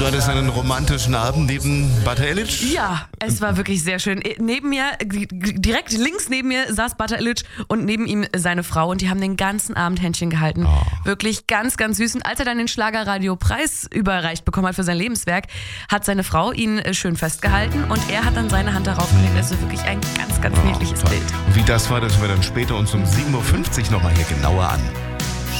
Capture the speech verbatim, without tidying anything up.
du hattest einen romantischen Abend neben Butter Illich? Ja, es war wirklich sehr schön. Neben mir, direkt links neben mir saß Butter Illich und neben ihm seine Frau und die haben den ganzen Abend Händchen gehalten. Oh. Wirklich ganz, ganz süß. Und als er dann den Schlagerradio-Preis überreicht bekommen hat für sein Lebenswerk, hat seine Frau ihn schön festgehalten und er hat dann seine Hand darauf gelegt. Also wirklich ein ganz, ganz oh, niedliches toll. Bild. Wie das war, das wir dann später uns um sieben Uhr fünfzig nochmal hier genauer an.